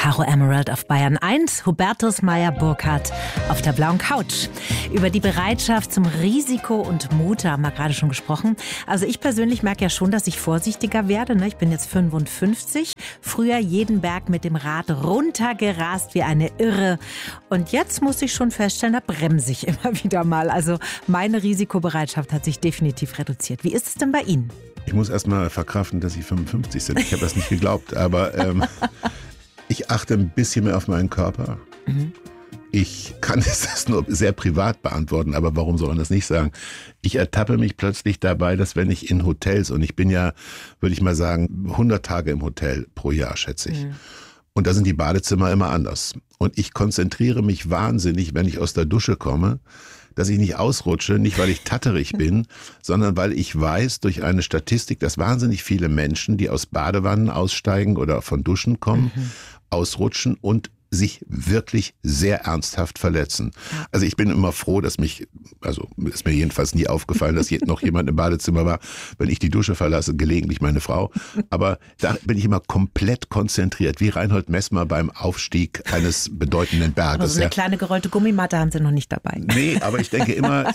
Caro Emerald auf Bayern 1, Hubertus Meyer-Burkhardt auf der blauen Couch. Über die Bereitschaft zum Risiko und Mut haben wir gerade schon gesprochen. Also ich persönlich merke ja schon, dass ich vorsichtiger werde. Ich bin jetzt 55. Früher jeden Berg mit dem Rad runtergerast wie eine Irre. Und jetzt muss ich schon feststellen, da bremse ich immer wieder mal. Also meine Risikobereitschaft hat sich definitiv reduziert. Wie ist es denn bei Ihnen? Ich muss erst mal verkraften, dass Sie 55 sind. Ich habe das nicht geglaubt, aber ich achte ein bisschen mehr auf meinen Körper. Ich kann das nur sehr privat beantworten, aber warum soll man das nicht sagen? Ich ertappe mich plötzlich dabei, dass wenn ich in Hotels, und ich bin ja, würde ich mal sagen, 100 Tage im Hotel pro Jahr, schätze ich. Und da sind die Badezimmer immer anders. Und ich konzentriere mich wahnsinnig, wenn ich aus der Dusche komme, dass ich nicht ausrutsche, nicht weil ich tatterig bin, sondern weil ich weiß durch eine Statistik, dass wahnsinnig viele Menschen, die aus Badewannen aussteigen oder von Duschen kommen, ausrutschen und sich wirklich sehr ernsthaft verletzen. Also ich bin immer froh, dass ist mir jedenfalls nie aufgefallen, dass noch jemand im Badezimmer war, wenn ich die Dusche verlasse, gelegentlich meine Frau. Aber da bin ich immer komplett konzentriert, wie Reinhold Messmer beim Aufstieg eines bedeutenden Berges. Also eine kleine gerollte Gummimatte haben Sie noch nicht dabei. Nee, aber ich denke immer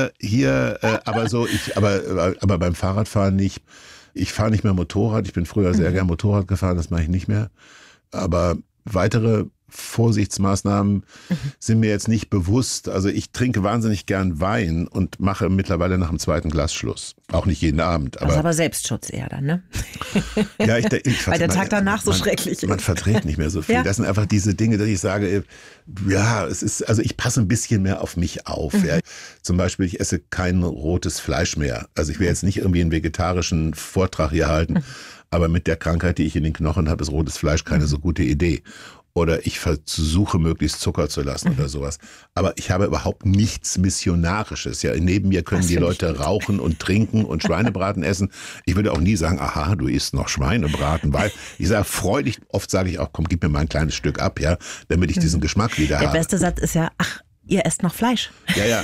aber beim Fahrradfahren nicht. Ich fahre nicht mehr Motorrad. Ich bin früher sehr gern Motorrad gefahren, das mache ich nicht mehr. Aber weitere Vorsichtsmaßnahmen sind mir jetzt nicht bewusst. Also ich trinke wahnsinnig gern Wein und mache mittlerweile nach dem zweiten Glas Schluss. Auch nicht jeden Abend. Das ist aber Selbstschutz eher dann, ne? Ja, weil der Tag danach so schrecklich ist. Man verträgt nicht mehr so viel. Ja. Das sind einfach diese Dinge, dass ich sage, ja, ich passe ein bisschen mehr auf mich auf. Ja. Zum Beispiel, ich esse kein rotes Fleisch mehr. Also ich will jetzt nicht irgendwie einen vegetarischen Vortrag hier halten, aber mit der Krankheit, die ich in den Knochen habe, ist rotes Fleisch keine so gute Idee. Oder ich versuche, möglichst Zucker zu lassen oder sowas. Aber ich habe überhaupt nichts Missionarisches. Ja, neben mir können die Leute rauchen und trinken und Schweinebraten essen. Ich würde auch nie sagen, aha, du isst noch Schweinebraten, weil ich sage freudig, oft sage ich auch, komm, gib mir mal ein kleines Stück ab, ja, damit ich diesen Geschmack wieder habe. Der beste Satz ist ja, ach, ihr esst noch Fleisch. Ja.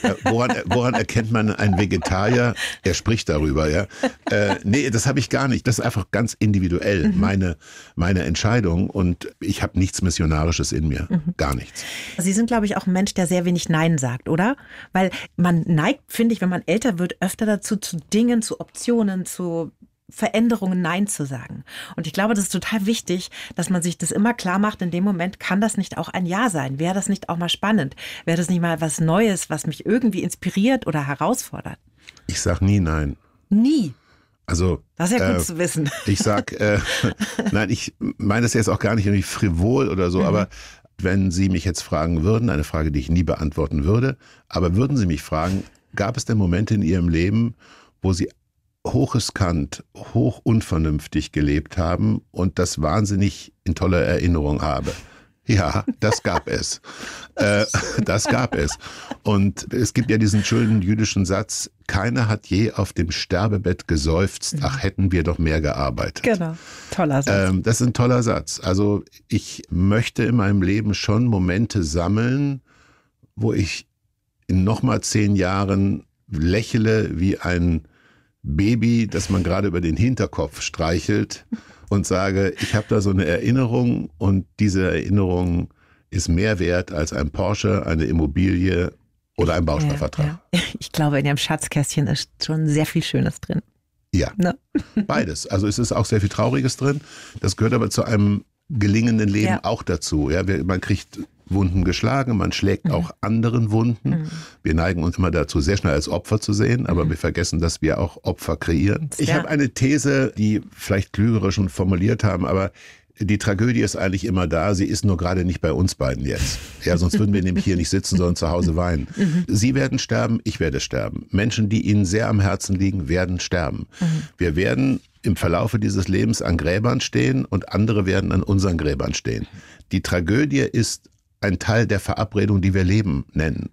Woran erkennt man einen Vegetarier? Er spricht darüber, ja. Nee, das habe ich gar nicht. Das ist einfach ganz individuell meine Entscheidung und ich habe nichts Missionarisches in mir. Gar nichts. Sie sind, glaube ich, auch ein Mensch, der sehr wenig Nein sagt, oder? Weil man neigt, finde ich, wenn man älter wird, öfter dazu, zu Dingen, zu Optionen, zu Veränderungen Nein zu sagen. Und ich glaube, das ist total wichtig, dass man sich das immer klar macht, in dem Moment kann das nicht auch ein Ja sein. Wäre das nicht auch mal spannend? Wäre das nicht mal was Neues, was mich irgendwie inspiriert oder herausfordert? Ich sage nie Nein. Nie? Also, das ist ja gut zu wissen. Ich sag, nein, ich meine das jetzt auch gar nicht irgendwie frivol oder so, aber wenn Sie mich jetzt fragen würden, eine Frage, die ich nie beantworten würde, aber würden Sie mich fragen, gab es denn Momente in Ihrem Leben, wo Sie hochriskant, hoch unvernünftig gelebt haben und das wahnsinnig in toller Erinnerung habe? Ja, das gab es. Das gab es. Und es gibt ja diesen schönen jüdischen Satz, keiner hat je auf dem Sterbebett geseufzt, ach, hätten wir doch mehr gearbeitet. Genau, toller Satz. Das ist ein toller Satz. Also ich möchte in meinem Leben schon Momente sammeln, wo ich in nochmal 10 Jahren lächle wie ein Baby, das man gerade über den Hinterkopf streichelt und sage, ich habe da so eine Erinnerung und diese Erinnerung ist mehr wert als ein Porsche, eine Immobilie oder ein Bausparvertrag. Ja. Ich glaube, in Ihrem Schatzkästchen ist schon sehr viel Schönes drin. Ja, beides. Also es ist auch sehr viel Trauriges drin. Das gehört aber zu einem gelingenden Leben auch dazu. Ja, man kriegt Wunden geschlagen, man schlägt auch anderen Wunden. Wir neigen uns immer dazu, sehr schnell als Opfer zu sehen, aber wir vergessen, dass wir auch Opfer kreieren. Ich habe eine These, die vielleicht Klügere schon formuliert haben, aber die Tragödie ist eigentlich immer da, sie ist nur gerade nicht bei uns beiden jetzt. Ja, sonst würden wir nämlich hier nicht sitzen, sondern zu Hause weinen. Sie werden sterben, ich werde sterben. Menschen, die Ihnen sehr am Herzen liegen, werden sterben. Wir werden im Verlaufe dieses Lebens an Gräbern stehen und andere werden an unseren Gräbern stehen. Die Tragödie ist ein Teil der Verabredung, die wir Leben nennen.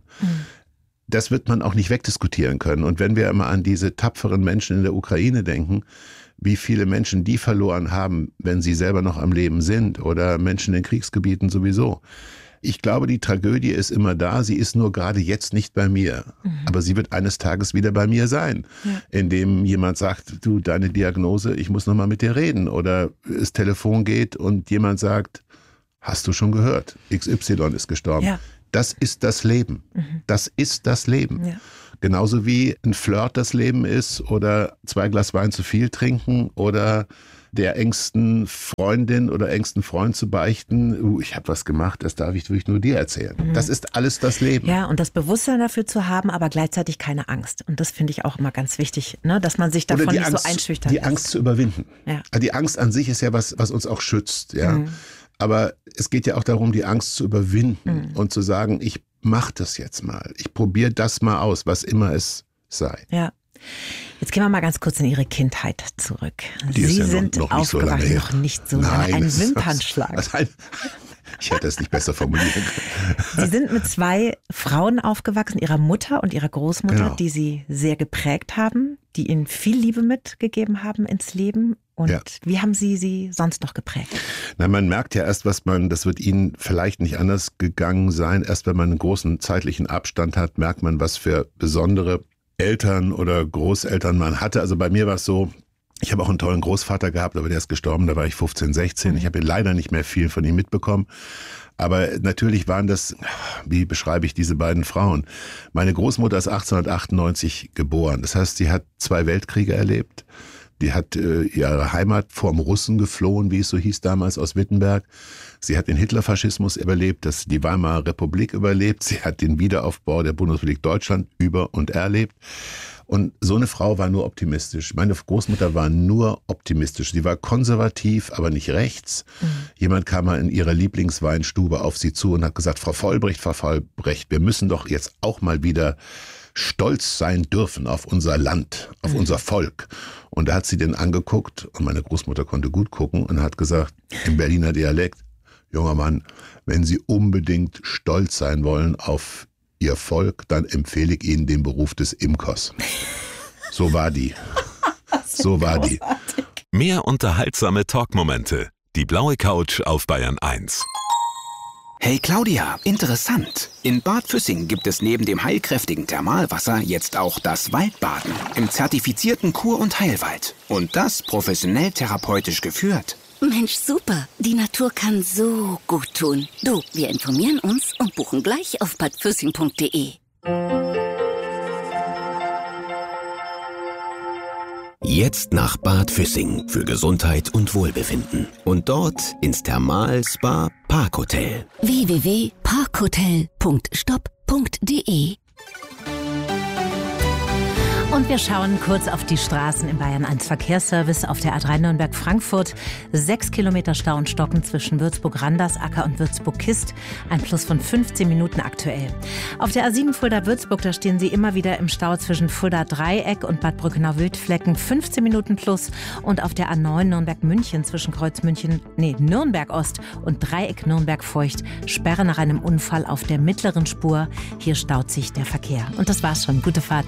Das wird man auch nicht wegdiskutieren können. Und wenn wir immer an diese tapferen Menschen in der Ukraine denken, wie viele Menschen die verloren haben, wenn sie selber noch am Leben sind oder Menschen in Kriegsgebieten sowieso. Ich glaube, die Tragödie ist immer da, sie ist nur gerade jetzt nicht bei mir. Aber sie wird eines Tages wieder bei mir sein, indem jemand sagt, du, deine Diagnose, ich muss noch mal mit dir reden. Oder das Telefon geht und jemand sagt, hast du schon gehört, XY ist gestorben. Ja. Das ist das Leben. Das ist das Leben. Ja. Genauso wie ein Flirt das Leben ist oder 2 Glas Wein zu viel trinken oder der engsten Freundin oder engsten Freund zu beichten, ich habe was gemacht, das darf ich wirklich nur dir erzählen. Das ist alles das Leben. Ja, und das Bewusstsein dafür zu haben, aber gleichzeitig keine Angst. Und das finde ich auch immer ganz wichtig, ne? Dass man sich davon nicht so einschüchtern lässt. Die Angst zu überwinden. Ja. Die Angst an sich ist ja was uns auch schützt. Ja? Aber es geht ja auch darum, die Angst zu überwinden und zu sagen, ich mache das jetzt mal. Ich probiere das mal aus, was immer es sei. Ja. Jetzt gehen wir mal ganz kurz in Ihre Kindheit zurück. Die Sie ist ja sind noch nicht so lange her. Noch nicht so lange. Ein Wimpernschlag. Ich hätte es nicht besser formulieren können. Sie sind mit 2 Frauen aufgewachsen, Ihrer Mutter und Ihrer Großmutter, genau, die Sie sehr geprägt haben, die Ihnen viel Liebe mitgegeben haben ins Leben. Und wie haben Sie sonst noch geprägt? Na, man merkt ja erst, das wird Ihnen vielleicht nicht anders gegangen sein. Erst wenn man einen großen zeitlichen Abstand hat, merkt man, was für besondere Eltern oder Großeltern man hatte. Also bei mir war es so, ich habe auch einen tollen Großvater gehabt, aber der ist gestorben, da war ich 15, 16. Ich habe leider nicht mehr viel von ihm mitbekommen. Aber natürlich waren das, wie beschreibe ich diese beiden Frauen? Meine Großmutter ist 1898 geboren. Das heißt, sie hat 2 Weltkriege erlebt. Die hat ihre Heimat vorm Russen geflohen, wie es so hieß damals, aus Wittenberg. Sie hat den Hitlerfaschismus überlebt, die Weimarer Republik überlebt. Sie hat den Wiederaufbau der Bundesrepublik Deutschland über- und erlebt. Und so eine Frau war nur optimistisch. Meine Großmutter war nur optimistisch. Sie war konservativ, aber nicht rechts. Jemand kam mal in ihrer Lieblingsweinstube auf sie zu und hat gesagt, Frau Vollbrecht, wir müssen doch jetzt auch mal wieder stolz sein dürfen auf unser Land, auf unser Volk. Und da hat sie den angeguckt und meine Großmutter konnte gut gucken und hat gesagt, im Berliner Dialekt, junger Mann, wenn Sie unbedingt stolz sein wollen auf Ihr Volk, dann empfehle ich Ihnen den Beruf des Imkers. So war die. So war die. Mehr unterhaltsame Talkmomente. Die blaue Couch auf Bayern 1. Hey Claudia, interessant. In Bad Füssing gibt es neben dem heilkräftigen Thermalwasser jetzt auch das Waldbaden im zertifizierten Kur- und Heilwald. Und das professionell therapeutisch geführt. Mensch, super. Die Natur kann so gut tun. Du, wir informieren uns und buchen gleich auf badfüssing.de. Jetzt nach Bad Füssing für Gesundheit und Wohlbefinden. Und dort ins Thermal-Spa Parkhotel. www.parkhotel.stop.de. Und wir schauen kurz auf die Straßen im Bayern 1 Verkehrsservice auf der A3 Nürnberg-Frankfurt. 6 Kilometer Stau und Stocken zwischen Würzburg-Randersacker und Würzburg-Kist. Ein Plus von 15 Minuten aktuell. Auf der A7 Fulda-Würzburg, da stehen Sie immer wieder im Stau zwischen Fulda-Dreieck und Bad Brückenau-Wildflecken. 15 Minuten plus. Und auf der A9 Nürnberg-München zwischen Nürnberg-Ost und Dreieck Nürnberg-Feucht. Sperre nach einem Unfall auf der mittleren Spur. Hier staut sich der Verkehr. Und das war's schon. Gute Fahrt.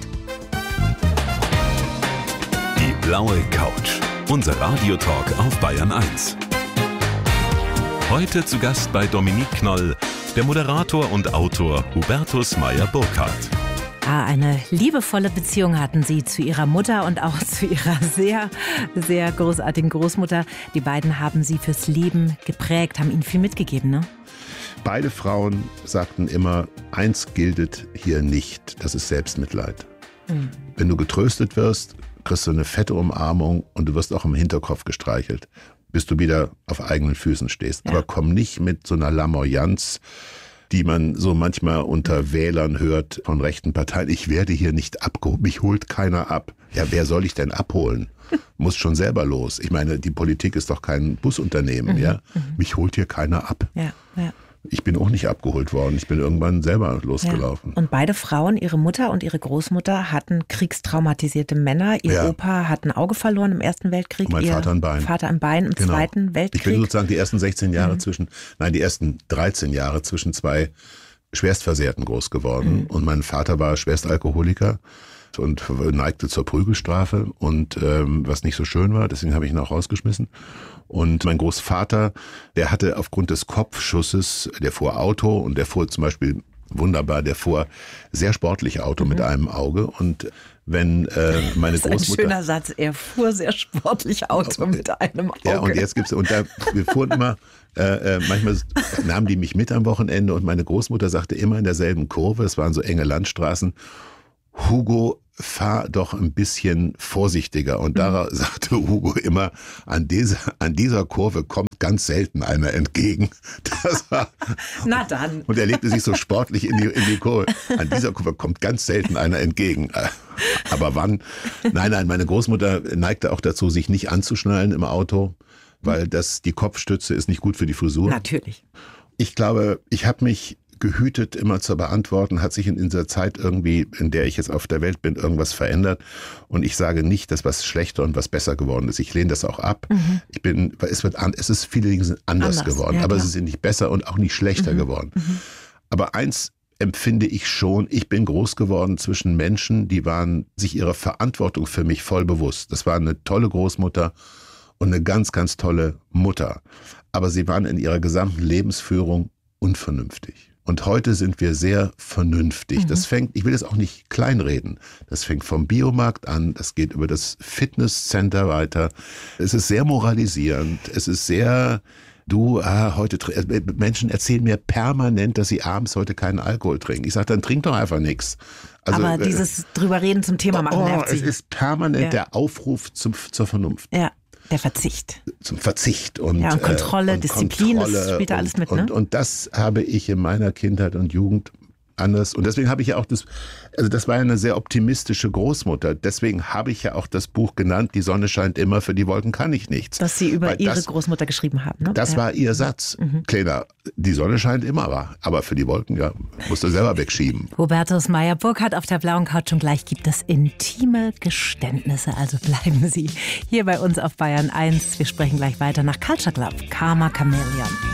Die blaue Couch. Unser Radiotalk auf Bayern 1. Heute zu Gast bei Dominique Knoll, der Moderator und Autor Hubertus Meyer-Burkhardt. Eine liebevolle Beziehung hatten Sie zu Ihrer Mutter und auch zu Ihrer sehr, sehr großartigen Großmutter. Die beiden haben Sie fürs Leben geprägt, haben Ihnen viel mitgegeben, ne? Beide Frauen sagten immer, eins gilt hier nicht, das ist Selbstmitleid. Wenn du getröstet wirst, kriegst du eine fette Umarmung und du wirst auch im Hinterkopf gestreichelt, bis du wieder auf eigenen Füßen stehst. Ja. Aber komm nicht mit so einer Lamoyanz, die man so manchmal unter Wählern hört von rechten Parteien. Ich werde hier nicht abgeholt, mich holt keiner ab. Ja, wer soll ich denn abholen? Muss schon selber los. Ich meine, die Politik ist doch kein Busunternehmen, ja? Mich holt hier keiner ab. Ja, ja. Ich bin auch nicht abgeholt worden. Ich bin irgendwann selber losgelaufen. Ja. Und beide Frauen, ihre Mutter und ihre Großmutter, hatten kriegstraumatisierte Männer. Ihr Opa hat ein Auge verloren im Ersten Weltkrieg. Und mein Vater ein Bein. Vater ein Bein im Zweiten Weltkrieg. Ich bin sozusagen die ersten 16 Jahre die ersten 13 Jahre zwischen 2 Schwerstversehrten groß geworden. Und mein Vater war Schwerstalkoholiker und neigte zur Prügelstrafe und was nicht so schön war, deswegen habe ich ihn auch rausgeschmissen. Und mein Großvater, der hatte aufgrund des Kopfschusses, der fuhr Auto und der fuhr zum Beispiel wunderbar, der fuhr sehr sportlich Auto mit einem Auge und wenn meine Großmutter... Das ist ein schöner Satz. Er fuhr sehr sportlich Auto mit einem Auge. Ja, und jetzt gibt's, und da, wir fuhren immer, manchmal nahmen die mich mit am Wochenende und meine Großmutter sagte immer in derselben Kurve, es waren so enge Landstraßen, Hugo, fahr doch ein bisschen vorsichtiger. Und da sagte Hugo immer, an dieser Kurve kommt ganz selten einer entgegen. Das war, na dann. Und er legte sich so sportlich in die Kurve. An dieser Kurve kommt ganz selten einer entgegen. Aber wann? Nein, meine Großmutter neigte auch dazu, sich nicht anzuschnallen im Auto, weil die Kopfstütze ist nicht gut für die Frisur. Natürlich. Ich glaube, ich habe mich gehütet, immer zu beantworten, hat sich in dieser Zeit irgendwie, in der ich jetzt auf der Welt bin, irgendwas verändert. Und ich sage nicht, dass was schlechter und was besser geworden ist. Ich lehne das auch ab. Es ist viele Dinge sind anders geworden, ja, aber klar. Sie sind nicht besser und auch nicht schlechter geworden. Aber eins empfinde ich schon, ich bin groß geworden zwischen Menschen, die waren sich ihrer Verantwortung für mich voll bewusst. Das war eine tolle Großmutter und eine ganz, ganz tolle Mutter. Aber sie waren in ihrer gesamten Lebensführung unvernünftig. Und heute sind wir sehr vernünftig. Das fängt, ich will das auch nicht kleinreden, das fängt vom Biomarkt an, das geht über das Fitnesscenter weiter. Es ist sehr moralisierend, es ist sehr, Menschen erzählen mir permanent, dass sie abends heute keinen Alkohol trinken. Ich sage, dann trink doch einfach nichts. Also, aber dieses drüber reden zum Thema machen nervt sie. Es ist permanent der Aufruf zur Vernunft. Ja. Der Verzicht. Zum Verzicht und Kontrolle, und Disziplin, Kontrolle das spielt da alles mit, ne? Und das habe ich in meiner Kindheit und Jugend anders. Und deswegen habe ich ja auch das war ja eine sehr optimistische Großmutter. Deswegen habe ich ja auch das Buch genannt, Die Sonne scheint immer, für die Wolken kann ich nichts. Das Sie über Ihre Großmutter geschrieben haben, ne? Das war ihr Satz. Kleiner, die Sonne scheint immer, aber für die Wolken, ja, musst du selber wegschieben. Hubertus Meyer-Burkhardt auf der blauen Couch und gleich gibt es intime Geständnisse. Also bleiben Sie hier bei uns auf Bayern 1. Wir sprechen gleich weiter nach Culture Club, Karma Chameleon.